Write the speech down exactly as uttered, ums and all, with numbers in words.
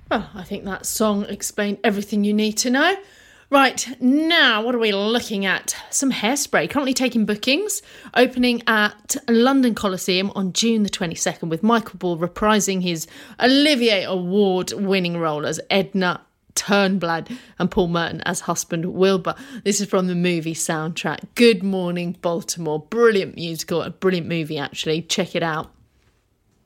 Well, I think that song explained everything you need to know. Right, now what are we looking at? Some Hairspray, currently taking bookings, opening at London Coliseum on June the twenty-second, with Michael Ball reprising his Olivier Award-winning role as Edna Turnblad and Paul Merton as husband Wilbur. This is from the movie soundtrack. Good Morning Baltimore. Brilliant musical, a brilliant movie actually. Check it out.